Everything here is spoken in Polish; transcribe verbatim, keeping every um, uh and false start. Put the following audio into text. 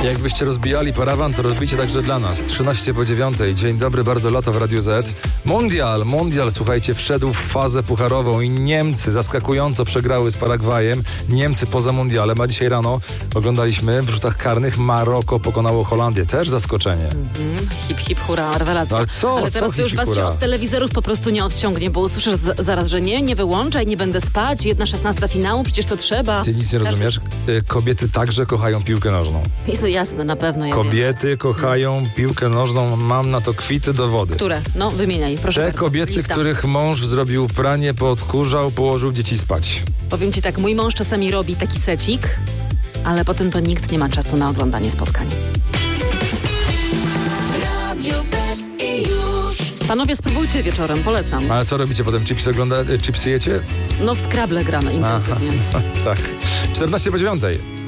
Jakbyście rozbijali parawan, to rozbijcie także dla nas. trzynaście po dziewiątej. Dzień dobry, bardzo lato w Radiu Z. Mundial, mundial, słuchajcie, wszedł w fazę pucharową i Niemcy zaskakująco przegrały z Paragwajem. Niemcy poza mundialem, a dzisiaj rano oglądaliśmy w rzutach karnych Maroko pokonało Holandię. Też zaskoczenie. Mm, hip, hip, hura, rewelacja. Ale co? Ale teraz co to już hip, was się hura? od telewizorów po prostu nie odciągnie, bo usłyszysz z- zaraz, że nie, nie wyłączaj, nie będę spać, jedna szesnasta finału, przecież to trzeba. Ty nic nie rozumiesz? Y, Kobiety także kochają piłkę nożną. Jest to jasne, na pewno. Ja wiem. Kobiety kochają piłkę nożną. Mam na to kwity dowody. Które? No, wymieniaj, proszę Te bardzo. kobiety, Lista. których mąż zrobił pranie, poodkurzał, położył dzieci spać. Powiem ci tak, mój mąż czasami robi taki secik, ale potem to nikt nie ma czasu na oglądanie spotkań. Panowie, spróbujcie wieczorem, polecam. Ale co robicie potem? Chipsy ogląda, y, chipsy jecie? No w Scrabble gramy intensywnie. Tak. czternaście po dziewiątej.